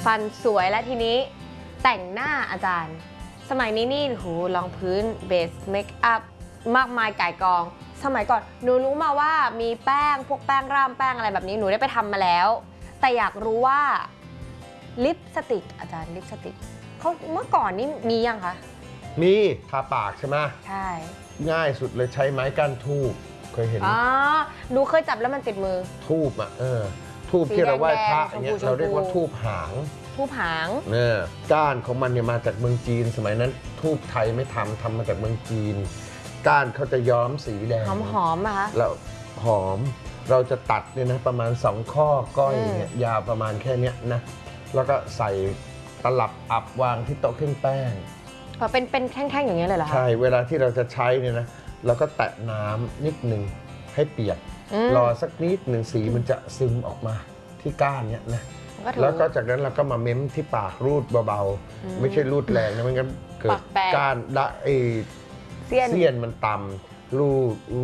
ฟันสวยและทีนี้แต่งหน้าอาจารย์สมัยนี้นี่หูรองพื้นเบสเมคอัพมากมายก่ายกองสมัยก่อนหนูรู้มาว่ามีแป้งพวกแป้งร่ำแป้งอะไรแบบนี้หนูได้ไปทำมาแล้วแต่อยากรู้ว่าลิปสติกอาจารย์ลิปสติกเขาเมื่อก่อนนี่มียังคะมีทาปากใช่ไหมใช่ง่ายสุดเลยใช้ไม้ก้านทูบเคยเห็นไหมหนูเคยจับแล้วมันติดมือทูบอ่ะทูบที่เราไหว้พระอย่างเงี้ยเราเรียกว่าทูบหางเนี่ยก้านของมันเนี่ยมาจากเมืองจีนสมัยนั้นทูบไทยไม่ทำมาจากเมืองจีนก้านเขาจะย้อมสีแดงหอมอะคะแล้วหอมเราจะตัดเนี่ยนะประมาณ2ข้อก้อยเนี่ยยาวประมาณแค่เนี้ยนะแล้วก็ใส่ตลับอับวางที่โต๊ะเครื่องแป้งเป็นแท่งๆอย่างเงี้ยเลยเหรอคะใช่เวลาที่เราจะใช้เนี่ยนะเราก็แตะน้ำนิดนึงให้เปียกรอสักนิดหนึ่งสีมันจะซึมออกมาที่ก้านเนี่ยนะแล้วก็จากนั้นเราก็มาเม้มที่ปากรูดเบาๆไม่ใช่รูดแรงนะไม่งั้นเกิดก้านเสี้ยนมันต่ำรูด